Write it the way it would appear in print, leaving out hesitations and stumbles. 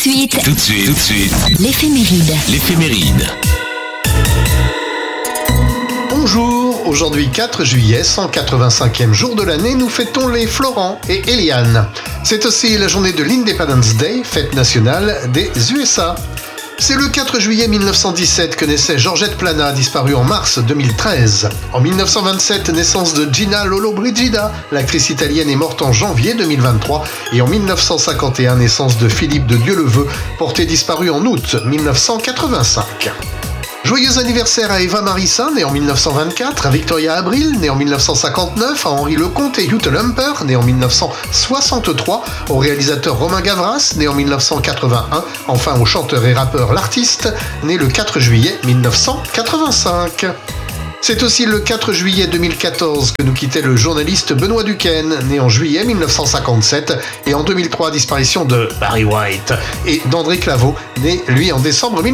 suite, l'éphéméride. Bonjour, aujourd'hui 4 juillet, 185e jour de l'année, nous fêtons les Florent et Eliane. C'est aussi la journée de l'Independence Day, fête nationale des USA. C'est le 4 juillet 1917 que naissait Georgette Plana, disparue en mars 2013. En 1927, naissance de Gina Lollobrigida, l'actrice italienne est morte en janvier 2023. Et en 1951, naissance de Philippe de Dieuleveux, porté disparu en août 1985. Joyeux anniversaire à Eva Marissa, née en 1924, à Victoria Abril, née en 1959, à Henri Lecomte et Jutta Lemper, née en 1963, au réalisateur Romain Gavras, né en 1981, enfin au chanteur et rappeur L'Artiste, né le 4 juillet 1985. C'est aussi le 4 juillet 2014 que nous quittait le journaliste Benoît Duquesne, né en juillet 1957, et en 2003, disparition de Barry White et d'André Claveau, né lui en décembre 1900.